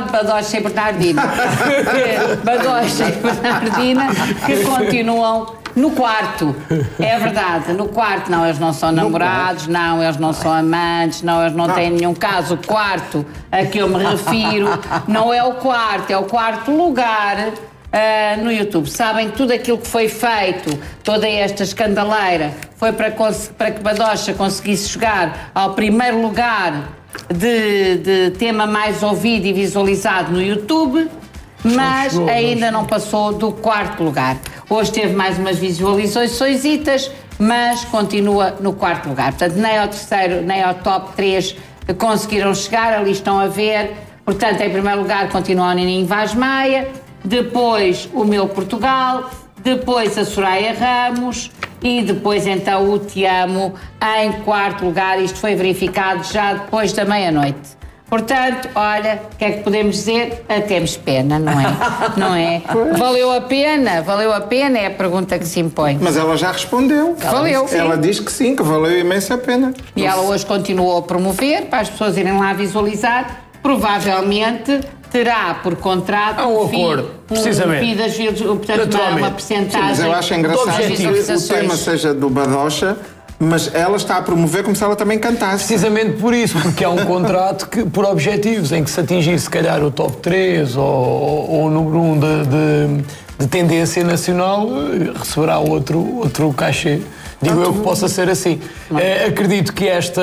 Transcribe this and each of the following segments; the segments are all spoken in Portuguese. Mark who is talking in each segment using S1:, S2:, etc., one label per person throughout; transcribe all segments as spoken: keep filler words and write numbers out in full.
S1: Badocha e Bernardina. Badocha e Bernardina que continuam no quarto. É verdade, no quarto. Não, eles não são namorados, não, eles não são amantes, não, eles não têm nenhum caso. O quarto a que eu me refiro não é o quarto, é o quarto lugar uh, no YouTube. Sabem, tudo aquilo que foi feito, toda esta escandaleira, foi para, para que Badocha conseguisse chegar ao primeiro lugar de, de tema mais ouvido e visualizado no YouTube, mas chegou, ainda não passou do quarto lugar. Hoje teve mais umas visualizações, mas continua no quarto lugar. Portanto, nem ao terceiro, nem ao top três conseguiram chegar, ali estão a ver. Portanto, em primeiro lugar continua o Nininho Vaz Maia, depois o Meu Portugal, depois a Soraya Ramos e depois então o Te Amo em quarto lugar. Isto foi verificado já depois da meia-noite. Portanto, olha, o que é que podemos dizer? Ah, temos pena, não é? Não é? Valeu a pena? Valeu a pena? É a pergunta que se impõe.
S2: Mas ela já respondeu.
S1: Valeu.
S2: Ela sim. Diz que sim, que valeu imensa pena.
S1: E ela hoje continuou a promover, para as pessoas irem lá visualizar. Provavelmente terá por contrato
S3: há um acordo,
S1: um,
S3: precisamente.
S1: Um, das, portanto, uma, uma percentagem.
S2: Sim, mas eu acho engraçado que o tema seja do Badocha, mas ela está a promover como se ela também cantasse.
S3: Precisamente por isso, porque há um contrato que, por objetivos, em que se atingir se calhar o top três ou, ou, ou o número um de, de, de tendência nacional, receberá outro, outro cachê. Digo ah, eu que possa ser assim. É, acredito que esta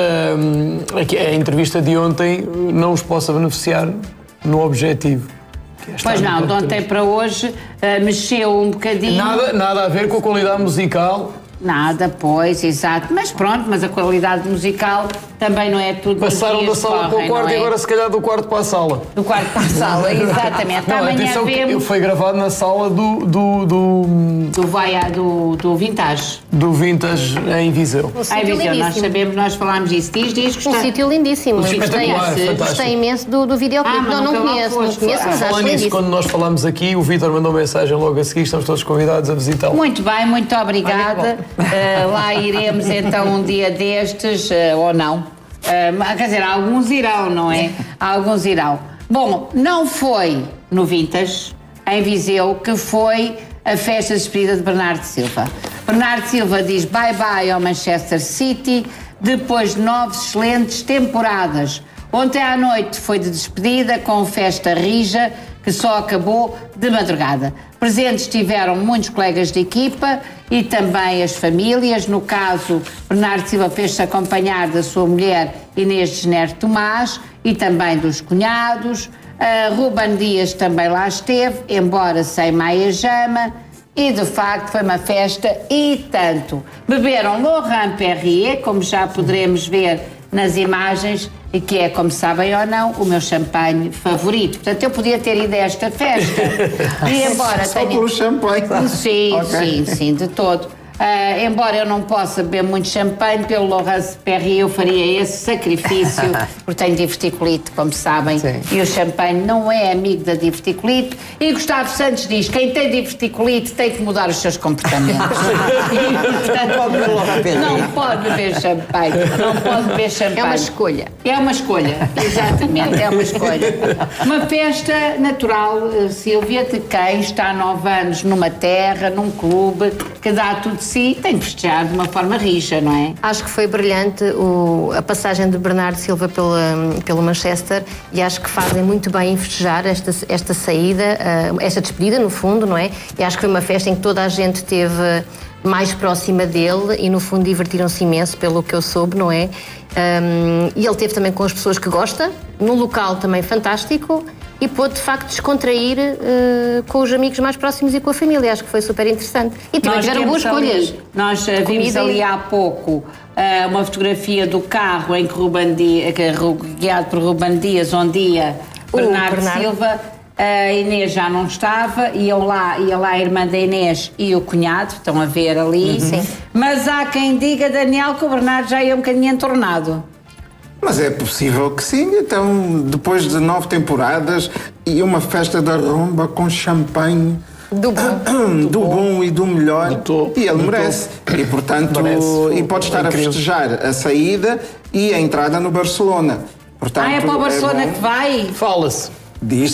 S3: a entrevista de ontem não os possa beneficiar no objetivo.
S1: Pois não, de ontem para hoje uh, mexeu um bocadinho.
S3: Nada, nada a ver com a qualidade musical.
S1: Nada, pois, exato. Mas pronto, mas a qualidade musical também não é tudo.
S3: Passaram da sala para o quarto e agora se calhar do quarto para a sala.
S1: Do quarto para a sala, exatamente.
S3: Não,
S1: amanhã
S3: atenção
S1: vemos...
S3: que foi gravado na sala do... Do, do,
S1: do, vai, do, do Vintage.
S3: Do Vintage em Viseu.
S1: Um em Viseu, nós sabemos, nós falámos disso. Diz, diz que
S4: um sítio lindíssimo.
S3: Gostei,
S4: gostei imenso do, do videoclipe.
S1: Ah,
S4: não, não conheço, não conheço, mas acho
S3: falando nisso, quando nós falamos aqui, o Vítor mandou mensagem logo a seguir, estamos todos convidados a visitá-lo.
S1: Muito bem, muito obrigada. Uh, lá iremos então um dia destes, uh, ou não. Uh, quer dizer, alguns irão, não é? Alguns irão. Bom, não foi no Vintage, em Viseu, que foi a festa de despedida de Bernardo Silva. Bernardo Silva diz bye-bye ao Manchester City, depois de nove excelentes temporadas. Ontem à noite foi de despedida com festa rija, que só acabou de madrugada. Presentes tiveram muitos colegas de equipa e também as famílias. No caso, Bernardo Silva fez-se acompanhar da sua mulher Inês de Janeiro Tomás e também dos cunhados. Uh, Ruben Dias também lá esteve, embora sem Maia Jama. E, de facto, foi uma festa e tanto. Beberam Laurent Perrier, como já poderemos ver nas imagens, e que é, como sabem ou não, o meu champanhe favorito. Portanto, eu podia ter ido a esta festa. E embora
S2: Só
S1: tenha...
S2: pelo champanhe.
S1: Sim,
S2: okay.
S1: sim, sim, de todo. Uh, embora eu não possa beber muito champanhe, pelo Laurent Perrier eu faria esse sacrifício, porque tenho diverticulite, como sabem, sim. E o champanhe não é amigo da diverticulite. E Gustavo Santos diz, quem tem diverticulite tem que mudar os seus comportamentos. E, portanto, não pode beber champanhe, não pode beber champanhe.
S4: É uma escolha.
S1: É uma escolha, exatamente, é uma escolha. Uma festa natural, Sílvia, de quem está há nove anos numa terra, num clube, que dá tudo si, tem que festejar de uma forma rija, não é?
S4: Acho que foi brilhante o, a passagem de Bernardo Silva pela, pelo Manchester e acho que fazem muito bem em festejar esta, esta saída, uh, esta despedida, no fundo, não é? E acho que foi uma festa em que toda a gente esteve mais próxima dele e, no fundo, divertiram-se imenso, pelo que eu soube, não é? Um, e ele esteve também com as pessoas que gosta, num local também fantástico, e pôde, de facto, descontrair uh, com os amigos mais próximos e com a família. Acho que foi super interessante. E também tiveram boas escolhas.
S1: Nós uh, vimos ali há pouco uh, uma fotografia do carro em que Ruben Dias, guiado por Ruben Dias, onde ia Bernardo, Bernardo Silva. A Inês já não estava, ia lá, ia lá a irmã da Inês e o cunhado, estão a ver ali.
S4: Uhum.
S1: Mas há quem diga, Daniel, que o Bernardo já ia um bocadinho entornado.
S2: Mas é possível que sim, então, depois de nove temporadas e uma festa da rumba com champanhe
S4: do bom,
S2: do, do bom. bom e do melhor, do topo, e ele merece. Topo. E, portanto, merece. E pode estar é a festejar a saída e a entrada no Barcelona. Portanto,
S1: ah, é para o Barcelona
S2: é
S1: que vai?
S3: Fala-se.
S2: Diz